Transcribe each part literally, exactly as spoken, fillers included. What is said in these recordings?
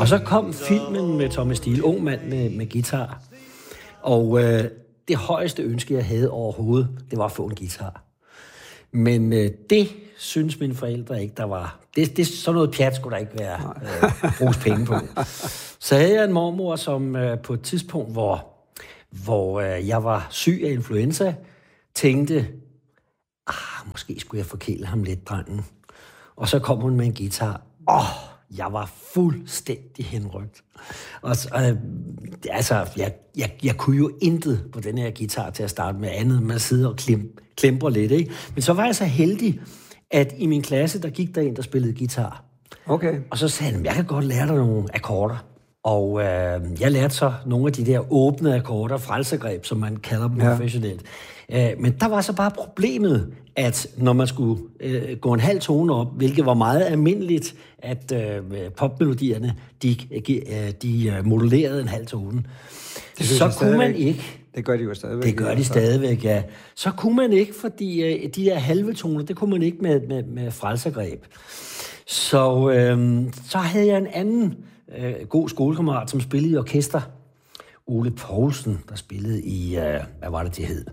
Og så kom filmen med Tommy Steele, ung mand med, med guitar. Og øh, det højeste ønske, jeg havde overhovedet, det var at få en guitar. Men øh, det synes mine forældre ikke, der var. Det, det, sådan noget pjat skulle der ikke være øh, bruges penge på. Så havde jeg en mormor, som øh, på et tidspunkt, hvor, hvor øh, jeg var syg af influenza, tænkte, ah, måske skulle jeg forkæle ham lidt, drengen. Og så kom hun med en guitar. Åh, oh, jeg var fuldstændig henrygt. Og, øh, altså, jeg, jeg, jeg kunne jo intet på den her guitar til at starte med andet, med at sidde og klem, klemper lidt, ikke? Men så var jeg så heldig, at i min klasse, der gik der en, der spillede guitar. Okay. Og så sagde han, jeg kan godt lære dig nogle akkorder. Og øh, jeg lærte så nogle af de der åbne akkorder, frelsegreb, som man kalder dem ja. professionelt. Øh, men der var så bare problemet, at når man skulle øh, gå en halv tone op, hvilket var meget almindeligt, at øh, popmelodierne, de, øh, de modulerede en halv tone, så kunne man ikke... Det gør de jo stadigvæk. Det gør de stadigvæk, ja. Så kunne man ikke, fordi øh, de der halve toner, det kunne man ikke med, med, med frelsergreb. Så, øh, så havde jeg en anden øh, god skolekammerat, som spillede i orkester. Ole Poulsen, der spillede i, øh, hvad var det, det hed?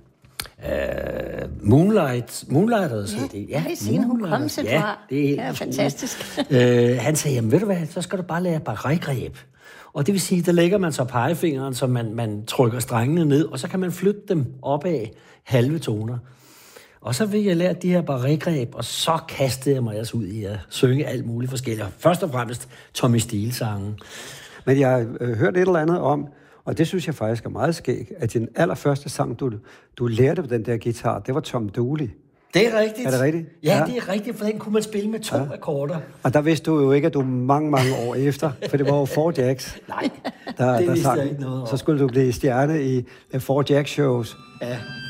Uh, Moonlight. Moonlight havde set det. Ja, det er sin hukommelse, ja, det er, helt det er fantastisk. uh, han sagde, jamen ved du hvad, så skal du bare lære barregreb. Og det vil sige, der lægger man så pegefingeren, så man, man trykker strengene ned, og så kan man flytte dem opad halve toner. Og så vil jeg lære de her barregreb, og så kastede jeg mig altså ud i at synge alt muligt forskelligt. Først og fremmest Tommy Steele-sangen. Men jeg har øh, hørt et eller andet om, og det synes jeg faktisk er meget skægt, at din allerførste sang, du, du lærte på den der guitar, det var Tom Dooley. Det er rigtigt. Er det rigtigt? Ja, ja, det er rigtigt, for den kunne man spille med to ja. akkorder. Og der vidste du jo ikke, at du mange, mange år efter, for det var jo Four Jacks. Nej, der, det der vidste sang. jeg ikke noget om. Så skulle du blive stjerne i Four Jack shows. Ja.